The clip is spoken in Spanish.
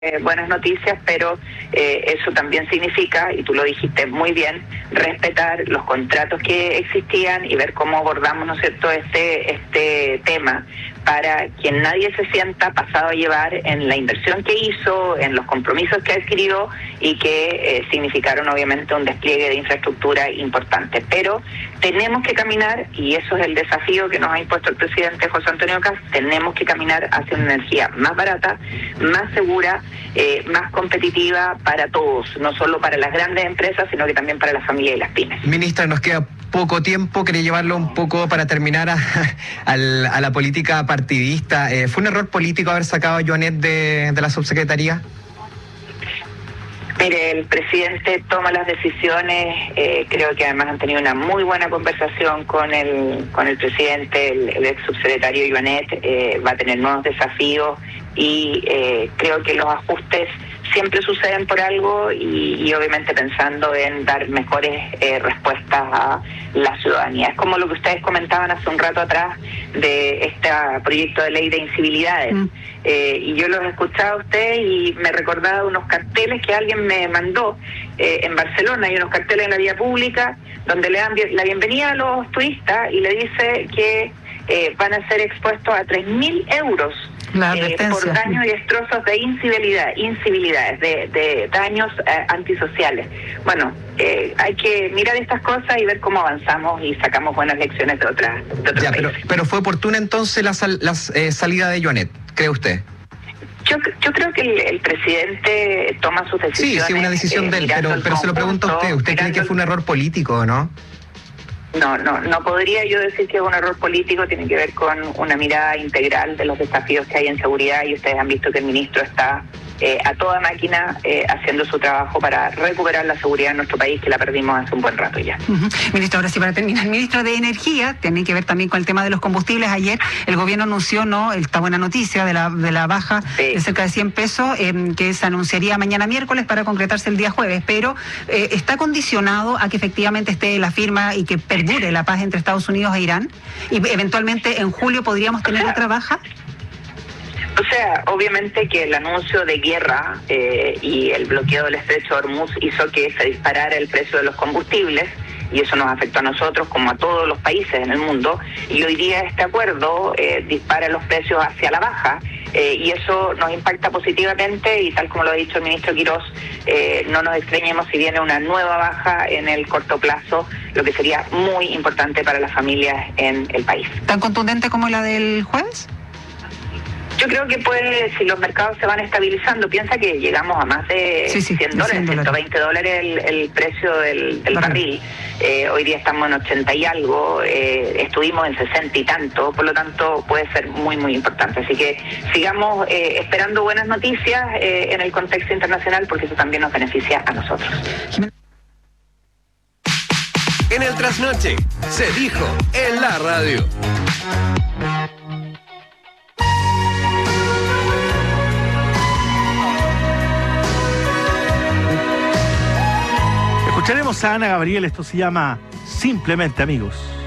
buenas noticias, pero eso también significa, y tú lo dijiste muy bien, respetar los contratos que existían y ver cómo abordamos, ¿no es cierto?, este tema, para que nadie se sienta pasado a llevar en la inversión que hizo, en los compromisos que adquirió y que significaron obviamente un despliegue de infraestructura importante. Pero tenemos que caminar, y eso es el desafío que nos ha impuesto el presidente José Antonio Kast, tenemos que caminar hacia una energía más barata, más segura, más competitiva para todos, no solo para las grandes empresas, sino que también para la familia y las pymes. Ministra, nos queda poco tiempo, quería llevarlo un poco para terminar a la política partidista. ¿Fue un error político haber sacado a Joanet de la subsecretaría? Mire, el presidente toma las decisiones, creo que además han tenido una muy buena conversación con el presidente, el ex subsecretario Joanet, va a tener nuevos desafíos y creo que los ajustes siempre suceden por algo y obviamente pensando en dar mejores respuestas a la ciudadanía. Es como lo que ustedes comentaban hace un rato atrás de este proyecto de ley de incivilidades. Y yo los escuchaba a ustedes y me recordaba unos carteles que alguien me mandó en Barcelona. Hay unos carteles en la vía pública donde le dan la bienvenida a los turistas y le dice que van a ser expuestos a 3.000 euros por daños y destrozos de incivilidades, de daños antisociales. Bueno, hay que mirar estas cosas y ver cómo avanzamos y sacamos buenas lecciones de otras países. Pero fue oportuna entonces la salida de Joanet, ¿cree usted? Yo creo que el presidente toma sus decisiones. Sí, una decisión de él, pero se lo pregunto a usted. ¿Usted cree que fue un error político o no? No podría yo decir que es un error político, tiene que ver con una mirada integral de los desafíos que hay en seguridad y ustedes han visto que el ministro está a toda máquina haciendo su trabajo para recuperar la seguridad en nuestro país, que la perdimos hace un buen rato ya. Ministro, ahora sí, para terminar, el ministro de Energía, tiene que ver también con el tema de los combustibles. Ayer el gobierno anunció esta buena noticia de la baja de cerca de 100 pesos, que se anunciaría mañana miércoles para concretarse el día jueves, pero está condicionado a que efectivamente esté la firma y que perdure la paz entre Estados Unidos e Irán, y eventualmente en julio podríamos tener otra baja. O sea, obviamente que el anuncio de guerra y el bloqueo del estrecho de Hormuz hizo que se disparara el precio de los combustibles y eso nos afectó a nosotros como a todos los países en el mundo, y hoy día este acuerdo dispara los precios hacia la baja y eso nos impacta positivamente y tal como lo ha dicho el ministro Quirós, no nos extrañemos si viene una nueva baja en el corto plazo, lo que sería muy importante para las familias en el país. ¿Tan contundente como la del jueves? Yo creo que si los mercados se van estabilizando, piensa que llegamos a más de $100, $120 el precio del barril. Hoy día estamos en 80 y algo, estuvimos en 60 y tanto, por lo tanto puede ser muy, muy importante. Así que sigamos esperando buenas noticias en el contexto internacional, porque eso también nos beneficia a nosotros. En el trasnoche, se dijo en la radio. Escucharemos a Ana Gabriel, esto se llama Simplemente Amigos.